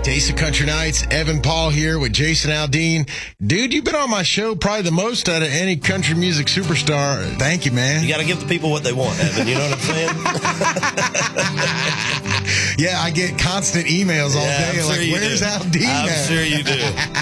Taste of Country Nights, Evan Paul here with Jason Aldean. Dude, you've been on my show probably the most out of any country music superstar. Thank you, man. You got to give the people what they want, Evan. You know what I'm saying? Yeah, I get constant emails all day. I'm sure Like, where's Aldean? I'm sure you do.